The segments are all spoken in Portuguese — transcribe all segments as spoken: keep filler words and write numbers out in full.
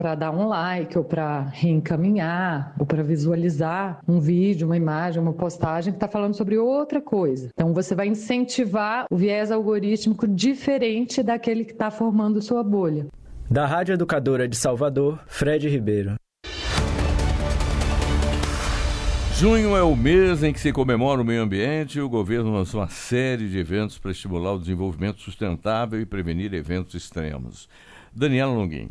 para dar um like ou para reencaminhar ou para visualizar um vídeo, uma imagem, uma postagem que está falando sobre outra coisa. Então você vai incentivar o viés algorítmico diferente daquele que está formando sua bolha. Da Rádio Educadora de Salvador, Fred Ribeiro. Junho é o mês em que se comemora o meio ambiente e o governo lançou uma série de eventos para estimular o desenvolvimento sustentável e prevenir eventos extremos. Daniela Longuinho.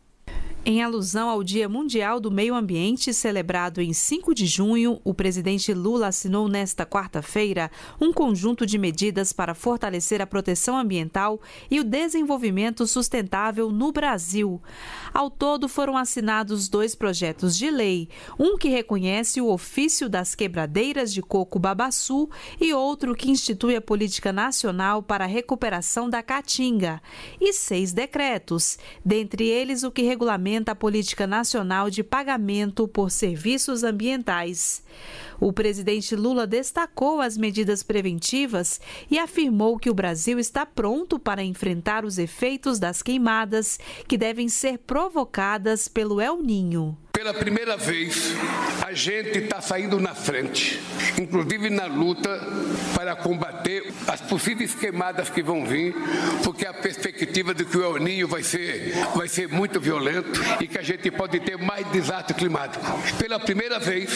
Em alusão ao Dia Mundial do Meio Ambiente, celebrado em cinco de junho, o presidente Lula assinou nesta quarta-feira um conjunto de medidas para fortalecer a proteção ambiental e o desenvolvimento sustentável no Brasil. Ao todo, foram assinados dois projetos de lei, um que reconhece o ofício das quebradeiras de coco babaçu e outro que institui a Política Nacional para a Recuperação da Caatinga, e seis decretos, dentre eles o que regulamenta a Política Nacional de Pagamento por Serviços Ambientais. O presidente Lula destacou as medidas preventivas e afirmou que o Brasil está pronto para enfrentar os efeitos das queimadas que devem ser provocadas pelo El Niño. Pela primeira vez, a gente está saindo na frente, inclusive na luta para combater as possíveis queimadas que vão vir, porque a perspectiva de que o El Niño vai ser, vai ser muito violento e que a gente pode ter mais desastre climático. Pela primeira vez,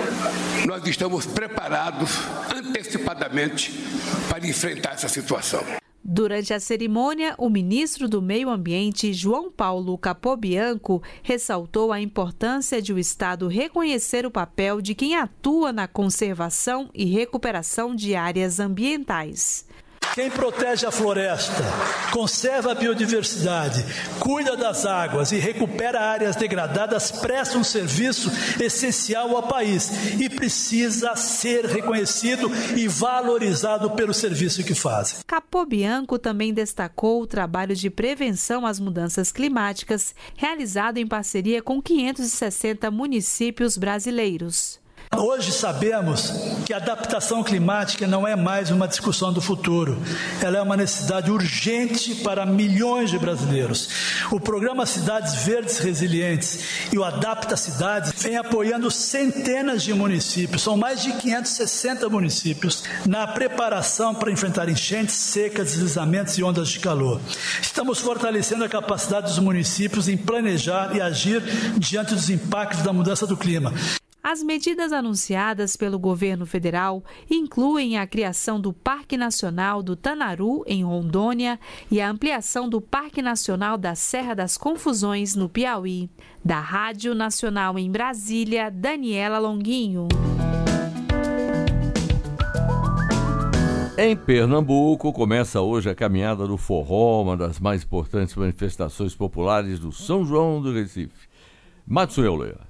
nós estamos preparados antecipadamente para enfrentar essa situação. Durante a cerimônia, o ministro do Meio Ambiente, João Paulo Capobianco, ressaltou a importância de o Estado reconhecer o papel de quem atua na conservação e recuperação de áreas ambientais. Quem protege a floresta, conserva a biodiversidade, cuida das águas e recupera áreas degradadas presta um serviço essencial ao país e precisa ser reconhecido e valorizado pelo serviço que fazem. Capobianco também destacou o trabalho de prevenção às mudanças climáticas realizado em parceria com quinhentos e sessenta municípios brasileiros. Hoje sabemos que a adaptação climática não é mais uma discussão do futuro. Ela é uma necessidade urgente para milhões de brasileiros. O programa Cidades Verdes Resilientes e o Adapta Cidades vem apoiando centenas de municípios, são mais de quinhentos e sessenta municípios, na preparação para enfrentar enchentes, secas, deslizamentos e ondas de calor. Estamos fortalecendo a capacidade dos municípios em planejar e agir diante dos impactos da mudança do clima. As medidas anunciadas pelo governo federal incluem a criação do Parque Nacional do Tanaru, em Rondônia, e a ampliação do Parque Nacional da Serra das Confusões, no Piauí. Da Rádio Nacional em Brasília, Daniela Longuinho. Em Pernambuco, começa hoje a Caminhada do Forró, uma das mais importantes manifestações populares do São João do Recife. Matsuel Leia.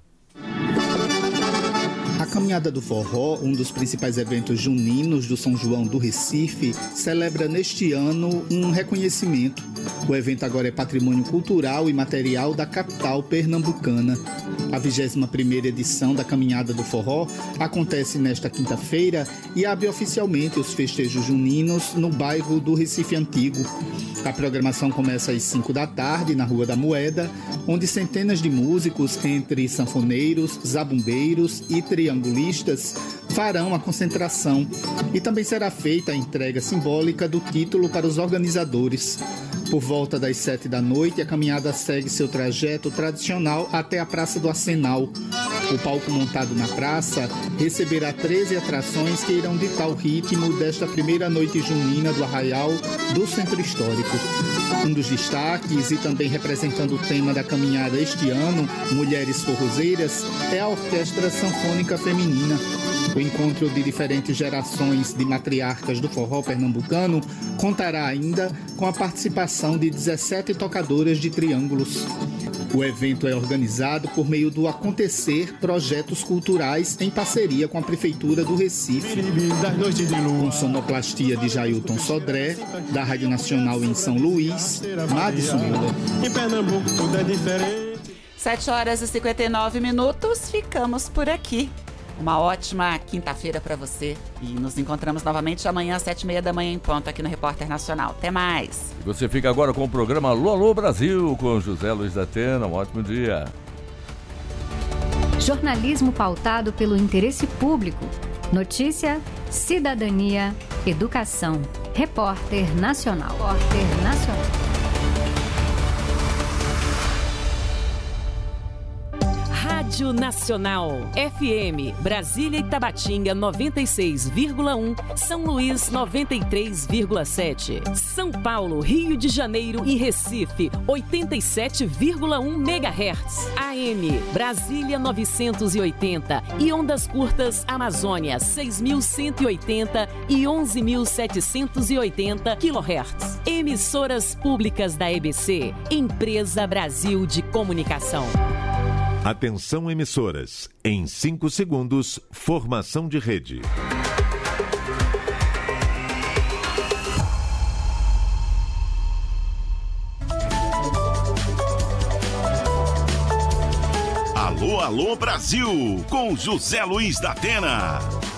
A Caminhada do Forró, um dos principais eventos juninos do São João do Recife, celebra neste ano um reconhecimento. O evento agora é patrimônio cultural e material da capital pernambucana. A vigésima primeira edição da Caminhada do Forró acontece nesta quinta-feira e abre oficialmente os festejos juninos no bairro do Recife Antigo. A programação começa às cinco da tarde na Rua da Moeda, onde centenas de músicos, entre sanfoneiros, zabumbeiros e triangulistas, farão a concentração. E também será feita a entrega simbólica do título para os organizadores. Por volta das sete da noite, a caminhada segue seu trajeto tradicional até a Praça do Arsenal. O palco montado na praça receberá treze atrações que irão ditar o ritmo desta primeira noite junina do Arraial do Centro Histórico. Um dos destaques, e também representando o tema da caminhada este ano, Mulheres Forrozeiras, é a Orquestra Sanfônica Feminina. O encontro de diferentes gerações de matriarcas do forró pernambucano contará ainda com a participação de dezessete tocadoras de triângulos. O evento é organizado por meio do Acontecer Projetos Culturais em parceria com a Prefeitura do Recife. Com sonoplastia de Jailton Sodré, da Rádio Nacional em São Luís, Madison Miller. Em Pernambuco tudo é diferente. sete horas e cinquenta e nove minutos, ficamos por aqui. Uma ótima quinta-feira para você e nos encontramos novamente amanhã às sete e meia da manhã em ponto aqui no Repórter Nacional. Até mais! E você fica agora com o programa Alô, Alô Brasil com José Luiz da Atena. Um ótimo dia. Jornalismo pautado pelo interesse público. Notícia, cidadania, educação. Repórter Nacional. Repórter Nacional. Rádio Nacional, F M, Brasília e Tabatinga noventa e seis vírgula um, São Luís noventa e três vírgula sete, São Paulo, Rio de Janeiro e Recife oitenta e sete vírgula um megahertz, A M, Brasília novecentos e oitenta e ondas curtas Amazônia seis mil cento e oitenta e onze mil setecentos e oitenta quilohertz. Emissoras públicas da E B C, Empresa Brasil de Comunicação. Atenção emissoras, em cinco segundos, formação de rede. Alô, alô Brasil, com José Luiz da Atena.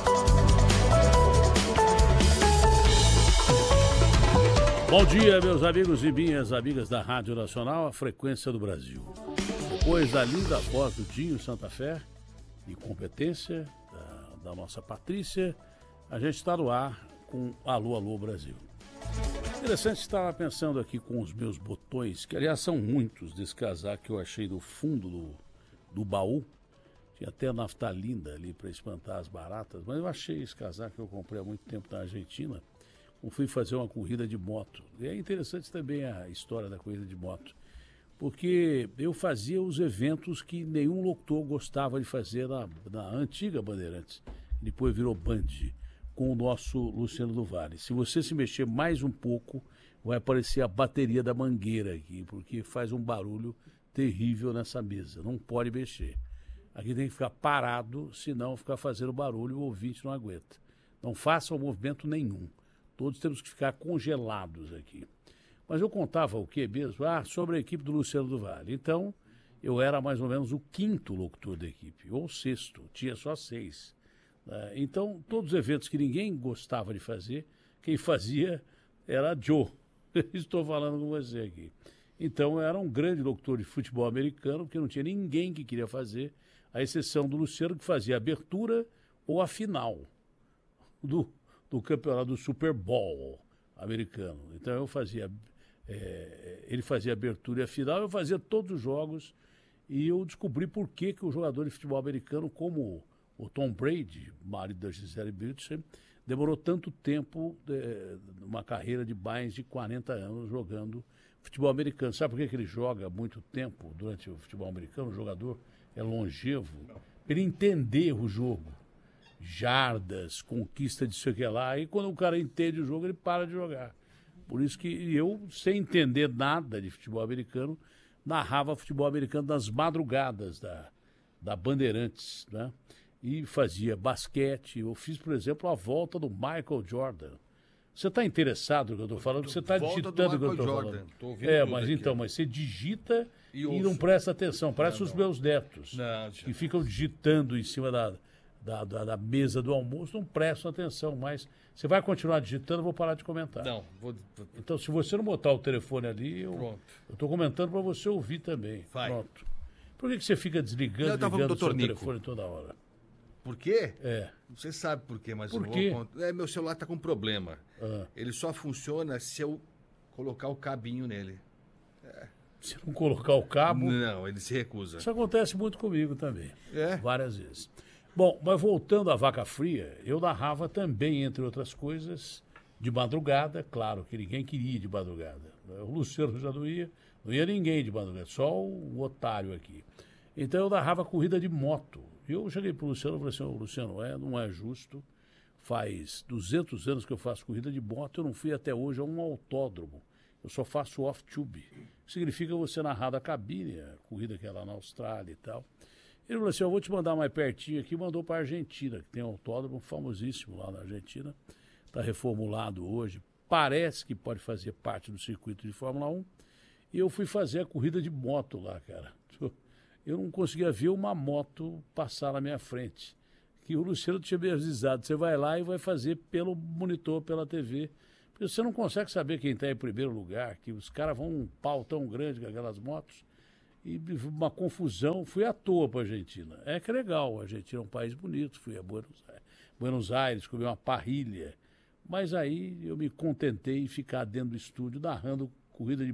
Bom dia, meus amigos e minhas amigas da Rádio Nacional, a frequência do Brasil. Depois da linda voz do Dinho Santa Fé e competência da, da nossa Patrícia, a gente está no ar com Alô, Alô Brasil. Interessante, estava pensando aqui com os meus botões, que aliás são muitos desse casaco que eu achei no fundo do, do baú. Tinha até naftalina ali para espantar as baratas, mas eu achei esse casaco que eu comprei há muito tempo na Argentina. Eu fui fazer uma corrida de moto. E é interessante também a história da corrida de moto. Porque eu fazia os eventos que nenhum locutor gostava de fazer na, na antiga Bandeirantes. Depois virou Band, com o nosso Luciano do Vale. Se você se mexer mais um pouco, vai aparecer a bateria da mangueira aqui, porque faz um barulho terrível nessa mesa. Não pode mexer. Aqui tem que ficar parado, senão ficar fazendo barulho, o ouvinte não aguenta. Não faça movimento nenhum. Todos temos que ficar congelados aqui. Mas eu contava o quê mesmo? Ah, sobre a equipe do Luciano do Vale. Então, eu era mais ou menos o quinto locutor da equipe, ou sexto, tinha só seis. Então, todos os eventos que ninguém gostava de fazer, quem fazia era Joe. Estou falando com você aqui. Então, eu era um grande locutor de futebol americano, porque não tinha ninguém que queria fazer, à exceção do Luciano, que fazia a abertura ou a final do, do campeonato do Super Bowl americano. Então, eu fazia... É, ele fazia a abertura e a final, eu fazia todos os jogos e eu descobri por que, que o jogador de futebol americano, como o Tom Brady, marido da Gisele Bündchen, demorou tanto tempo, é, uma carreira de mais de quarenta anos jogando futebol americano. Sabe por que, que ele joga muito tempo durante o futebol americano? O jogador é longevo, para ele entender o jogo, jardas, conquista de sei o que lá, e quando o cara entende o jogo, ele para de jogar. Por isso que eu, sem entender nada de futebol americano, narrava futebol americano nas madrugadas da, da Bandeirantes, né? E fazia basquete. Eu fiz, por exemplo, a volta do Michael Jordan. Você está interessado no que eu estou falando? Você está digitando o que eu estou falando. Tô é, mas aqui. Então, mas você digita e, e não presta atenção. Parece não, os meus netos, não, que ficam digitando em cima da... Da, da, da mesa do almoço, não prestam atenção, mas você vai continuar digitando, eu vou parar de comentar. Não, vou... Então, se você não botar o telefone ali, eu estou comentando para você ouvir também. Vai. Pronto. Por que, que você fica desligando e ligando o seu Nico. telefone toda hora? Por quê? É. Você sabe por quê, mas por eu quê? vou... É, meu celular está com problema. Ah. Ele só funciona se eu colocar o cabinho nele. É. Se não colocar o cabo... Não, ele se recusa. Isso acontece muito comigo também. É? Várias vezes. Bom, mas voltando à Vaca Fria, eu narrava também, entre outras coisas, de madrugada, claro que ninguém queria ir de madrugada. O Luciano já não ia, não ia ninguém de madrugada, só o otário aqui. Então eu narrava corrida de moto. Eu cheguei para o Luciano e falei assim, oh, Luciano, é, não é justo, faz duzentos anos que eu faço corrida de moto, eu não fui até hoje a um autódromo. Eu só faço off-tube. Significa você narrar da cabine, a corrida que é lá na Austrália e tal. Ele falou assim, eu vou te mandar mais pertinho aqui, mandou para a Argentina, que tem um autódromo famosíssimo lá na Argentina, está reformulado hoje, parece que pode fazer parte do circuito de Fórmula um, e eu fui fazer a corrida de moto lá, cara. Eu não conseguia ver uma moto passar na minha frente, que o Luciano tinha me avisado. Você vai lá e vai fazer pelo monitor, pela T V. Porque você não consegue saber quem está em primeiro lugar, que os caras vão um pau tão grande com aquelas motos. E uma confusão. Fui à toa para a Argentina. É que é legal, a Argentina é um país bonito. Fui a Buenos Aires, Buenos Aires comi uma parrilha. Mas aí eu me contentei em ficar dentro do estúdio narrando corrida de